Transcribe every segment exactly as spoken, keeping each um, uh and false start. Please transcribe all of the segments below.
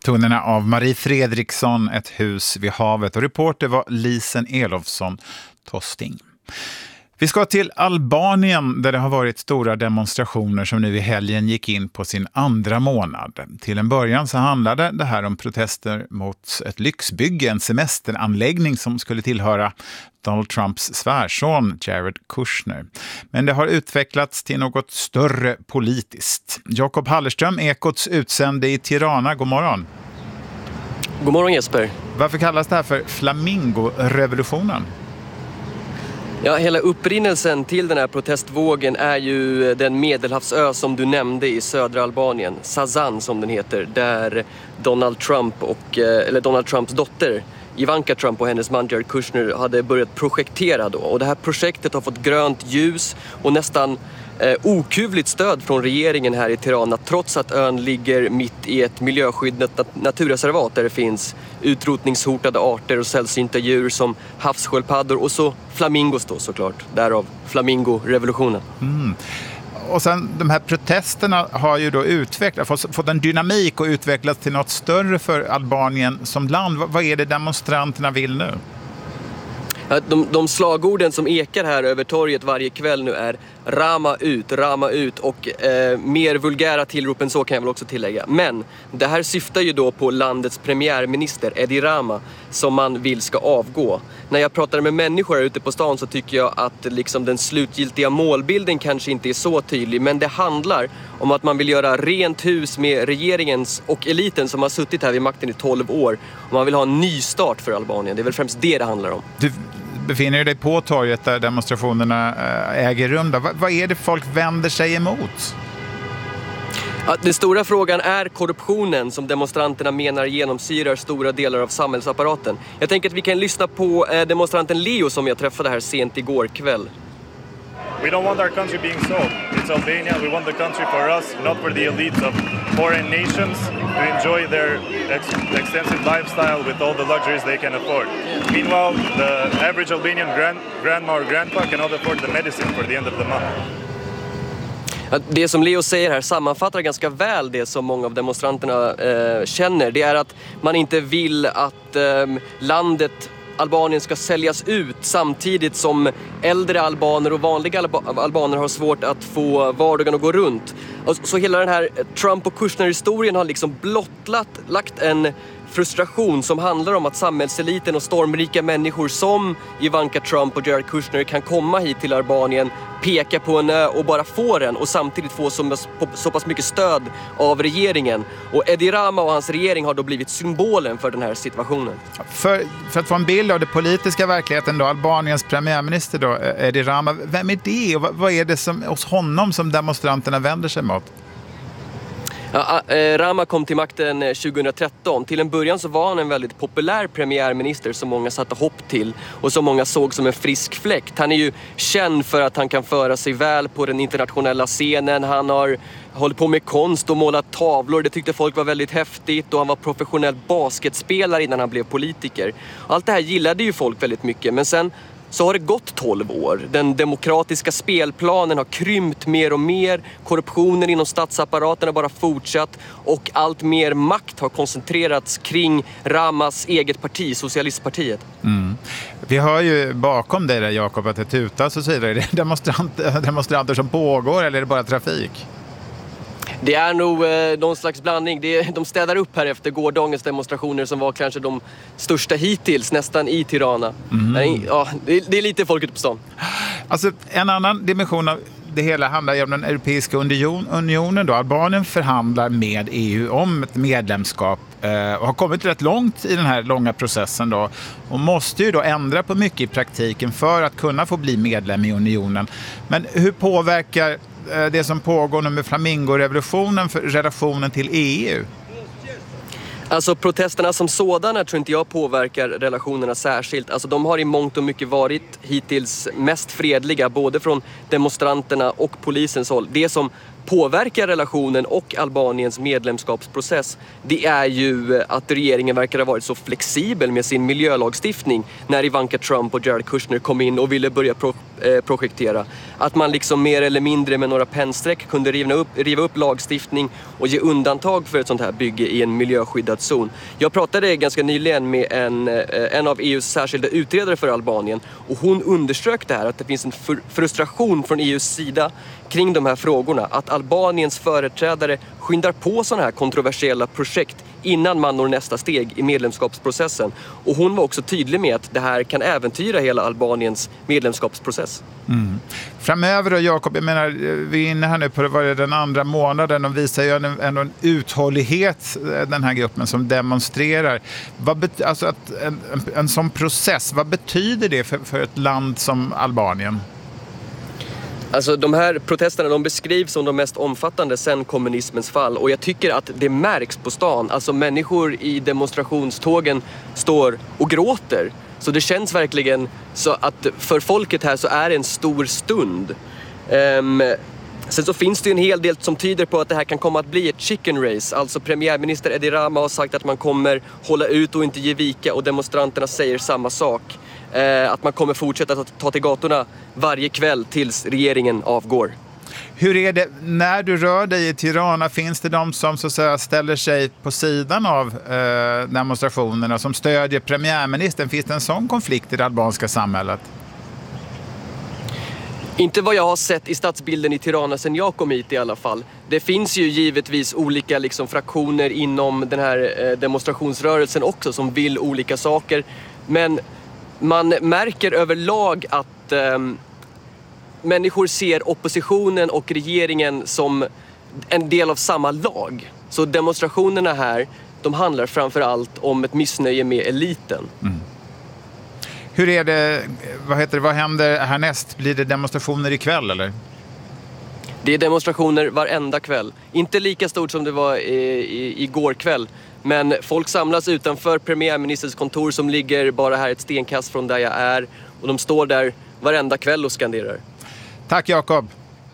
Tonerna av Marie Fredriksson, Ett hus vid havet, och reporter var Lisen Elofsson Tosting. Vi ska till Albanien där det har varit stora demonstrationer som nu i helgen gick in på sin andra månad. Till en början så handlade det här om protester mot ett lyxbygge, en semesteranläggning som skulle tillhöra Donald Trumps svärson Jared Kushner. Men det har utvecklats till något större politiskt. Jakob Hallerström, Ekots utsände i Tirana, god morgon. God morgon Jesper. Varför kallas det här för Flamingo-revolutionen? Ja, hela upprinnelsen till den här protestvågen är ju den medelhavsö som du nämnde i södra Albanien, Sazan som den heter, där Donald Trump och, eller Donald Trumps dotter Ivanka Trump och hennes man Jared Kushner hade börjat projektera då. Och det här projektet har fått grönt ljus och nästan eh, okuvligt stöd från regeringen här i Tirana, trots att ön ligger mitt i ett miljöskyddat nat- naturreservat där det finns utrotningshotade arter och sällsynta djur som havssköldpaddor och så flamingos då såklart, därav Flamingo-revolutionen. Mm. Och sen de här protesterna har ju då utvecklats, fått, fått en dynamik och utvecklats till något större för Albanien som land. Vad, vad är det demonstranterna vill nu? De, de slagorden som ekar här över torget varje kväll nu är rama ut, rama ut och eh, mer vulgära tillrop än så kan jag väl också tillägga. Men det här syftar ju då på landets premiärminister Edi Rama som man vill ska avgå. När jag pratar med människor ute på stan så tycker jag att liksom den slutgiltiga målbilden kanske inte är så tydlig, men det handlar om att man vill göra rent hus med regeringens och eliten som har suttit här vid makten i tolv år och man vill ha en ny start för Albanien. Det är väl främst det det handlar om. Du befinner dig på torget där demonstrationerna äger rum. Vad, vad är det folk vänder sig emot? Ja, den stora frågan är korruptionen som demonstranterna menar genomsyrar stora delar av samhällsapparaten. Jag tänker att vi kan lyssna på demonstranten Leo som jag träffade här sent igår kväll. We don't want our country being sold. It's Albania. We want the country for us, not for the elites of foreign nations to enjoy their ex- extensive lifestyle with all the luxuries they can afford. Meanwhile, the average Albanian grand- grandma or grandpa cannot afford the medicine for the end of the month. Det som Leo säger här sammanfattar ganska väl det som många av demonstranterna eh, känner. Det är att man inte vill att eh, landet Albanien ska säljas ut samtidigt som äldre albaner och vanliga alba- albaner har svårt att få vardagen att gå runt. Och så hela den här Trump och Kushner-historien har liksom blottlat, lagt en frustration som handlar om att samhällseliten och stormrika människor som Ivanka Trump och Jared Kushner kan komma hit till Albanien, peka på en ö och bara få den och samtidigt få så, så pass mycket stöd av regeringen. Och Edi Rama och hans regering har då blivit symbolen för den här situationen. För, för att få en bild av den politiska verkligheten då, Albaniens premiärminister då, Edi Rama, vem är det och vad, vad är det som, hos honom som demonstranterna vänder sig mot? Ja, eh, Rama kom till makten tjugohundratretton. Till en början så var han en väldigt populär premiärminister som många satte hopp till och som många såg som en frisk fläkt. Han är ju känd för att han kan föra sig väl på den internationella scenen. Han har hållit på med konst och målat tavlor. Det tyckte folk var väldigt häftigt och han var professionell basketspelare innan han blev politiker. Allt det här gillade ju folk väldigt mycket, men sen så har det gått tolv år. Den demokratiska spelplanen har krympt mer och mer. Korruptionen inom statsapparaten har bara fortsatt. Och allt mer makt har koncentrerats kring Ramas eget parti, Socialistpartiet. Mm. Vi hör ju bakom dig där, Jakob, att det tutas och så vidare. Är det demonstranter, demonstranter som pågår eller är det bara trafik? Det är nog eh, någon slags blandning. Det är, de städar upp här efter gårdagens demonstrationer som var kanske de största hittills, nästan i Tirana. Mm. Nej, ja, det, det är lite folk ute på stan. Alltså, en annan dimension av det hela handlar om den Europeiska union, unionen. Då. Albanien förhandlar med E U om ett medlemskap eh, och har kommit rätt långt i den här långa processen. Då, och måste ju då ändra på mycket i praktiken för att kunna få bli medlem i unionen. Men hur påverkar det som pågår nu med Flamingo-revolutionen för relationen till E U? Alltså protesterna som sådana tror inte jag påverkar relationerna särskilt. Alltså de har i mångt och mycket varit hittills mest fredliga både från demonstranterna och polisens håll. Det som påverkar relationen och Albaniens medlemskapsprocess, det är ju att regeringen verkar ha varit så flexibel med sin miljölagstiftning när Ivanka Trump och Jared Kushner kom in och ville börja pro- eh, projektera. Att man liksom mer eller mindre med några pennsträck kunde riva upp, riva upp lagstiftning och ge undantag för ett sånt här bygge i en miljöskyddad zon. Jag pratade ganska nyligen med en, eh, en av E U:s särskilda utredare för Albanien och hon underströk det här att det finns en fr- frustration från E U:s sida kring de här frågorna. Att Albaniens företrädare skyndar på sådana här kontroversiella projekt innan man når nästa steg i medlemskapsprocessen. Och hon var också tydlig med att det här kan äventyra hela Albaniens medlemskapsprocess. Mm. Framöver då, Jakob, jag menar, vi är inne här nu på det, var det den andra månaden och visar ju ändå en, en uthållighet, den här gruppen som demonstrerar. Vad bet- alltså att en, en, en sån process, vad betyder det för, för ett land som Albanien? Alltså de här protesterna, de beskrivs som de mest omfattande sedan kommunismens fall. Och jag tycker att det märks på stan. Alltså människor i demonstrationstågen står och gråter. Så det känns verkligen så att för folket här så är det en stor stund. Um, sen så finns det ju en hel del som tyder på att det här kan komma att bli ett chicken race. Alltså premiärminister Edi Rama har sagt att man kommer hålla ut och inte ge vika. Och demonstranterna säger samma sak. Att man kommer fortsätta att ta till gatorna varje kväll tills regeringen avgår. Hur är det när du rör dig i Tirana? Finns det de som så att säga ställer sig på sidan av eh, demonstrationerna, som stödjer premiärministern? Finns det en sån konflikt i det albanska samhället? Inte vad jag har sett i stadsbilden i Tirana sedan jag kom hit i alla fall. Det finns ju givetvis olika liksom, fraktioner inom den här eh, demonstrationsrörelsen också som vill olika saker. Men man märker överlag att eh, människor ser oppositionen och regeringen som en del av samma lag. Så demonstrationerna här, de handlar framför allt om ett missnöje med eliten. Mm. Hur är det, vad heter det, vad händer härnäst? Blir det demonstrationer ikväll eller? Det är demonstrationer varenda kväll. Inte lika stort som det var i, i, igår kväll. Men folk samlas utanför premiärministerns kontor som ligger bara här ett stenkast från där jag är. Och de står där varenda kväll och skanderar. Tack Jakob.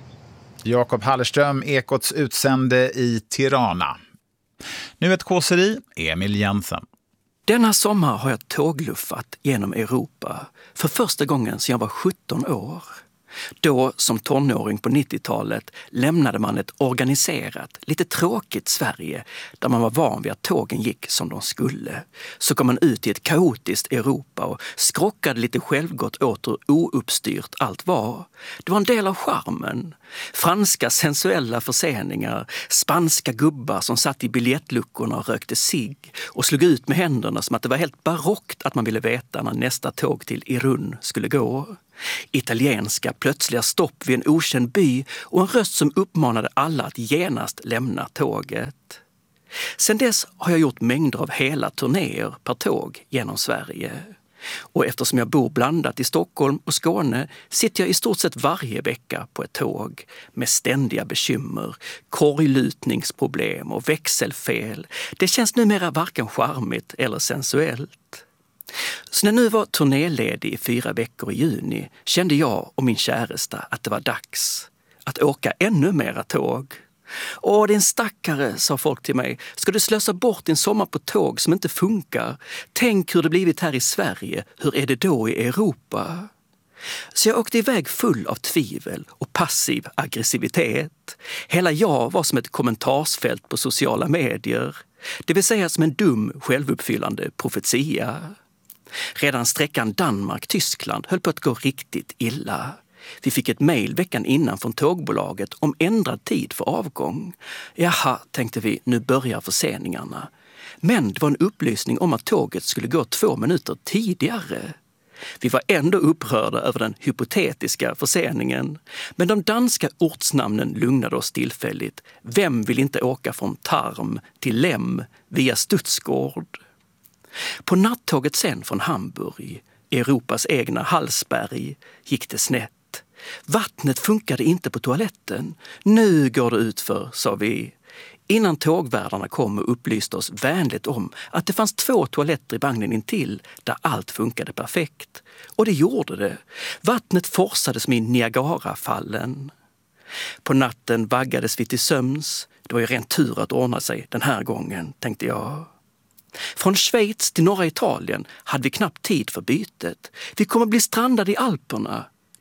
Jakob Hallerström, Ekots utsände i Tirana. Nu ett kåseri, Emil Jensen. Denna sommar har jag tågluffat genom Europa för första gången sedan jag var sjutton år. Då, som tonåring på nittiotalet, lämnade man ett organiserat, lite tråkigt Sverige där man var van vid att tågen gick som de skulle. Så kom man ut i ett kaotiskt Europa och skrockade lite självgott åt hur ouppstyrt allt var. Det var en del av charmen. Franska sensuella förseningar, spanska gubbar som satt i biljettluckorna och rökte cigg och slog ut med händerna som att det var helt barockt att man ville veta när nästa tåg till Irun skulle gå. Italienska plötsliga stopp vid en okänd by och en röst som uppmanade alla att genast lämna tåget. Sen dess har jag gjort mängder av hela turnéer per tåg genom Sverige. Och eftersom jag bor blandat i Stockholm och Skåne sitter jag i stort sett varje vecka på ett tåg med ständiga bekymmer, korglutningsproblem och växelfel. Det känns numera varken charmigt eller sensuellt. Så när jag nu var turnéledig i fyra veckor i juni kände jag och min käresta att det var dags att åka ännu mera tåg. Åh, din stackare, sa folk till mig. Ska du slösa bort din sommar på tåg som inte funkar? Tänk hur det blivit här i Sverige. Hur är det då i Europa? Så jag åkte iväg full av tvivel och passiv aggressivitet. Hela jag var som ett kommentarsfält på sociala medier. Det vill säga som en dum, självuppfyllande profetia. Redan sträckan Danmark-Tyskland höll på att gå riktigt illa. Vi fick ett mejl veckan innan från tågbolaget om ändrad tid för avgång. Jaha, tänkte vi, nu börjar förseningarna. Men det var en upplysning om att tåget skulle gå två minuter tidigare. Vi var ändå upprörda över den hypotetiska förseningen. Men de danska ortsnamnen lugnade oss tillfälligt. Vem vill inte åka från Tarm till Lem via Studsgård? På nattåget sen från Hamburg, Europas egna Hallsberg, gick det snett. Vattnet funkade inte på toaletten. Nu går det ut för, sa vi. Innan tågvärdarna kom och upplyste oss vänligt om att det fanns två toaletter i vagnen intill där allt funkade perfekt. Och det gjorde det. Vattnet forsade som i Niagarafallen. På natten vaggades vi till sömns. Det var ju rent tur att ordna sig den här gången, tänkte jag. Från Schweiz till norra Italien hade vi knappt tid för bytet. Vi kommer bli strandade i Alperna.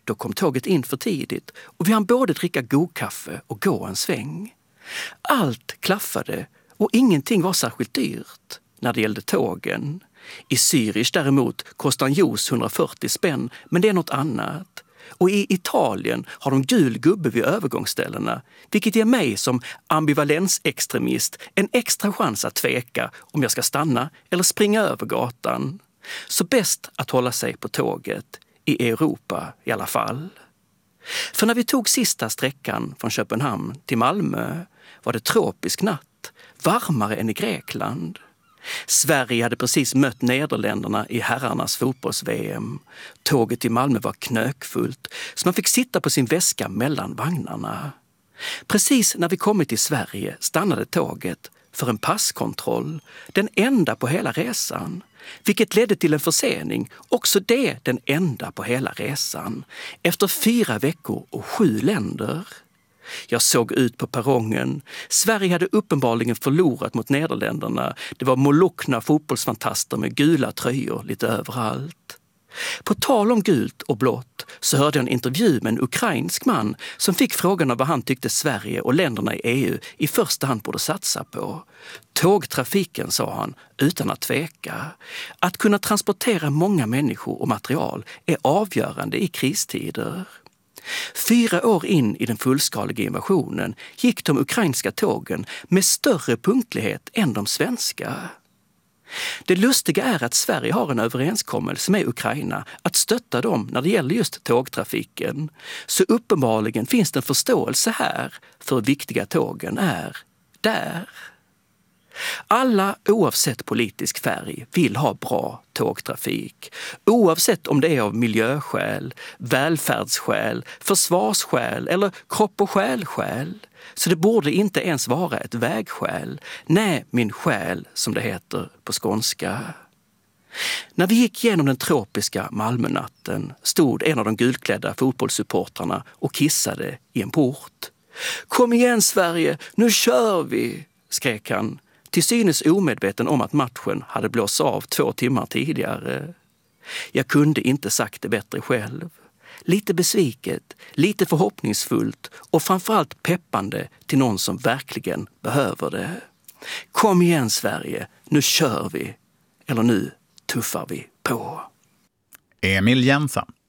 Då kom tåget in för tidigt och vi hann både dricka god kaffe och gå en sväng. Allt klaffade och ingenting var särskilt dyrt när det gällde tågen. I Zürich däremot kostar en juice hundrafyrtio spänn, men det är något annat. Och i Italien har de gul gubbe vid övergångsställena, vilket ger mig som ambivalensextremist en extra chans att tveka om jag ska stanna eller springa över gatan. Så bäst att hålla sig på tåget, i Europa i alla fall. För när vi tog sista sträckan från Köpenhamn till Malmö var det tropisk natt, varmare än i Grekland. Sverige hade precis mött Nederländerna i herrarnas fotbolls-V M. Tåget till Malmö var knökfullt, så man fick sitta på sin väska mellan vagnarna. Precis när vi kommit till Sverige stannade tåget för en passkontroll, den enda på hela resan. Vilket ledde till en försening, också det den enda på hela resan. Efter fyra veckor och sju länder. Jag såg ut på perrongen. Sverige hade uppenbarligen förlorat mot Nederländerna. Det var molokna fotbollsfantaster med gula tröjor lite överallt. På tal om gult och blått så hörde jag en intervju med en ukrainsk man som fick frågan om vad han tyckte Sverige och länderna i E U i första hand borde satsa på. Tågtrafiken, sa han, utan att tveka. Att kunna transportera många människor och material är avgörande i kristider. Fyra år in i den fullskaliga invasionen gick de ukrainska tågen med större punktlighet än de svenska. Det lustiga är att Sverige har en överenskommelse med Ukraina att stötta dem när det gäller just tågtrafiken. Så uppenbarligen finns det en förståelse här för hur viktiga tågen är där. Alla, oavsett politisk färg, vill ha bra tågtrafik. Oavsett om det är av miljöskäl, välfärdsskäl, försvarsskäl eller kropp- och själskäl. Så det borde inte ens vara ett vägskäl. Nej, min själ, som det heter på skånska. När vi gick igenom den tropiska Malmönatten stod en av de gulklädda fotbollssupportrarna och kissade i en port. Kom igen Sverige, nu kör vi, skrek han. Till synes omedveten om att matchen hade blåst av två timmar tidigare. Jag kunde inte sagt det bättre själv. Lite besviket, lite förhoppningsfullt och framförallt peppande till någon som verkligen behöver det. Kom igen Sverige, nu kör vi. Eller nu tuffar vi på. Emil Jensen.